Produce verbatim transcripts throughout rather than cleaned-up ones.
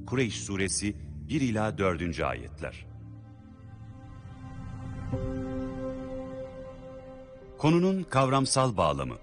Kureyş Suresi bir ila dördüncü ayetler. Konunun kavramsal bağlamı.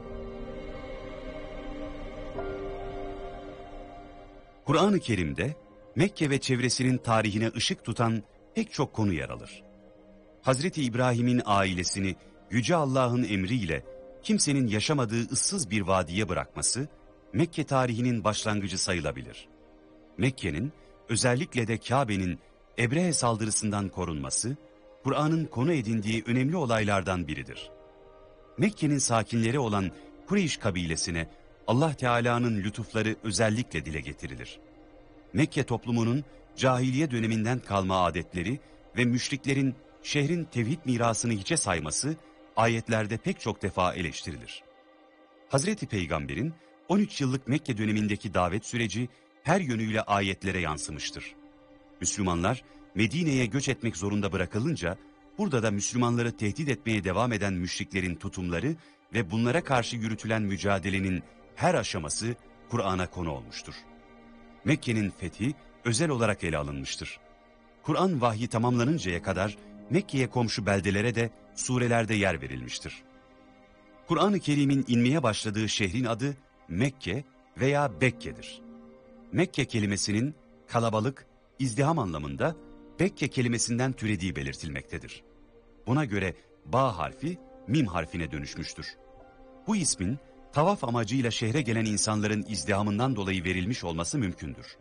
Kur'an-ı Kerim'de Mekke ve çevresinin tarihine ışık tutan pek çok konu yer alır. Hazreti İbrahim'in ailesini Yüce Allah'ın emriyle kimsenin yaşamadığı ıssız bir vadiye bırakması, Mekke tarihinin başlangıcı sayılabilir. Mekke'nin, özellikle de Kabe'nin Ebrehe saldırısından korunması, Kur'an'ın konu edindiği önemli olaylardan biridir. Mekke'nin sakinleri olan Kureyş kabilesine Allah Teala'nın lütufları özellikle dile getirilir. Mekke toplumunun cahiliye döneminden kalma adetleri ve müşriklerin şehrin tevhid mirasını hiçe sayması ayetlerde pek çok defa eleştirilir. Hazreti Peygamber'in on üç yıllık Mekke dönemindeki davet süreci her yönüyle ayetlere yansımıştır. Müslümanlar Medine'ye göç etmek zorunda bırakılınca burada da Müslümanları tehdit etmeye devam eden müşriklerin tutumları ve bunlara karşı yürütülen mücadelenin her aşaması Kur'an'a konu olmuştur. Mekke'nin fethi özel olarak ele alınmıştır. Kur'an vahyi tamamlanıncaya kadar Mekke'ye komşu beldelere de surelerde yer verilmiştir. Kur'an-ı Kerim'in inmeye başladığı şehrin adı Mekke veya Bekke'dir. Mekke kelimesinin kalabalık, izdiham anlamında Bekke kelimesinden türediği belirtilmektedir. Buna göre ba harfi mim harfine dönüşmüştür. Bu ismin tavaf amacıyla şehre gelen insanların izdihamından dolayı verilmiş olması mümkündür.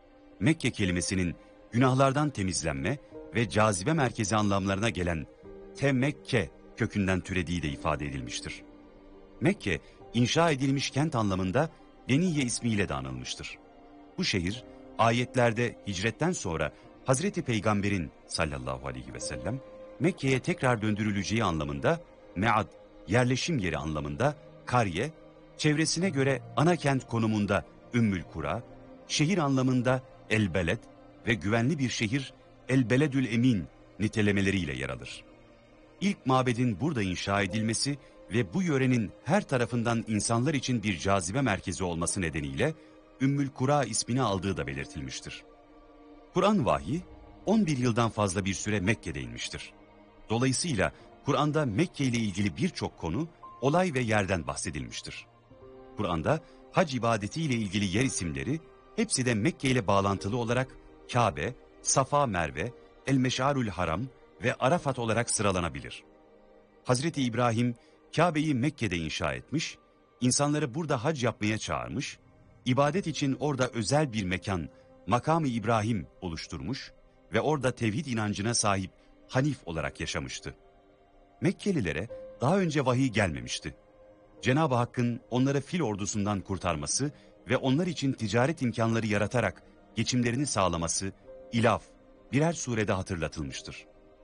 Mekke kelimesinin günahlardan temizlenme ve cazibe merkezi anlamlarına gelen Temekke kökünden türediği de ifade edilmiştir. Mekke, inşa edilmiş kent anlamında Beniye ismiyle de anılmıştır. Bu şehir, ayetlerde hicretten sonra Hazreti Peygamber'in sallallahu aleyhi ve sellem Mekke'ye tekrar döndürüleceği anlamında mead, yerleşim yeri anlamında kariye, çevresine göre ana kent konumunda Ümmül Kura, şehir anlamında El-Beled ve güvenli bir şehir El-Beledül Emin nitelemeleriyle yer alır. İlk mabedin burada inşa edilmesi ve bu yörenin her tarafından insanlar için bir cazibe merkezi olması nedeniyle Ümmül Kura ismini aldığı da belirtilmiştir. Kur'an vahyi on bir yıldan fazla bir süre Mekke'de inmiştir. Dolayısıyla Kur'an'da Mekke ile ilgili birçok konu, olay ve yerden bahsedilmiştir. Kur'an'da hac ibadeti ile ilgili yer isimleri hepsi de Mekke ile bağlantılı olarak Kabe, Safa Merve, El-Meş'arül Haram ve Arafat olarak sıralanabilir. Hazreti İbrahim Kabe'yi Mekke'de inşa etmiş, insanları burada hac yapmaya çağırmış, ibadet için orada özel bir mekan, Makam-ı İbrahim oluşturmuş ve orada tevhid inancına sahip Hanif olarak yaşamıştı. Mekkelilere daha önce vahiy gelmemişti. Cenab-ı Hakk'ın onları fil ordusundan kurtarması ve onlar için ticaret imkanları yaratarak geçimlerini sağlaması, İlaf, birer surede hatırlatılmıştır.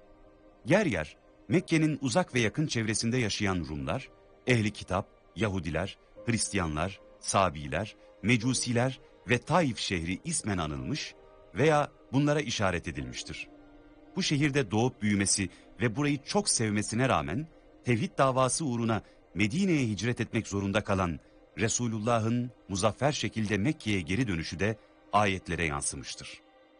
Yer yer Mekke'nin uzak ve yakın çevresinde yaşayan Rumlar, ehli kitap, Yahudiler, Hristiyanlar, Sabiler, Mecusiler ve Taif şehri ismen anılmış veya bunlara işaret edilmiştir. Bu şehirde doğup büyümesi ve burayı çok sevmesine rağmen tevhid davası uğruna Medine'ye hicret etmek zorunda kalan Resulullah'ın muzaffer şekilde Mekke'ye geri dönüşü de ayetlere yansımıştır.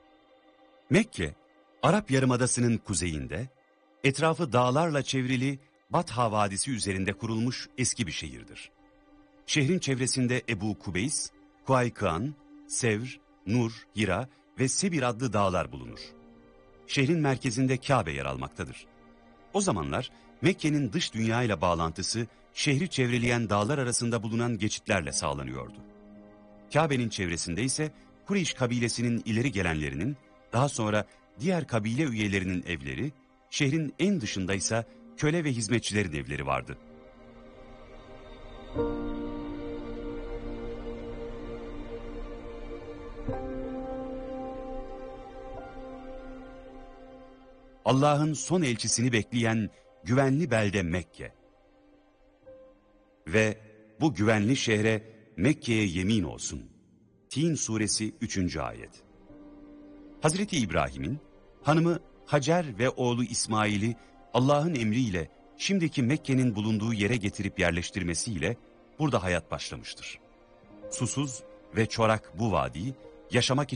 Mekke, Arap Yarımadası'nın kuzeyinde, etrafı dağlarla çevrili Batha Vadisi üzerinde kurulmuş eski bir şehirdir. Şehrin çevresinde Ebu Kubeys, Kuaykıan, Sevr, Nur, Hira ve Sebir adlı dağlar bulunur. Şehrin merkezinde Kabe yer almaktadır. O zamanlar Mekke'nin dış dünya ile bağlantısı şehri çevreleyen dağlar arasında bulunan geçitlerle sağlanıyordu. Kabe'nin çevresinde ise Kureyş kabilesinin ileri gelenlerinin, daha sonra diğer kabile üyelerinin evleri, şehrin en dışında ise köle ve hizmetçilerin evleri vardı. Allah'ın son elçisini bekleyen güvenli belde Mekke. Ve bu güvenli şehre Mekke'ye yemin olsun. Tin suresi üçüncü ayet. Hazreti İbrahim'in hanımı Hacer ve oğlu İsmail'i Allah'ın emriyle şimdiki Mekke'nin bulunduğu yere getirip yerleştirmesiyle burada hayat başlamıştır. Susuz ve çorak bu vadi yaşamak için